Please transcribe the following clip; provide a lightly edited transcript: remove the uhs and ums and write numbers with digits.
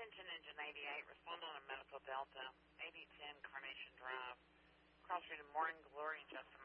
Attention Engine 88, respond on a Medical Delta, 8010 Carnation Drive. Cross street of Morning Glory in just a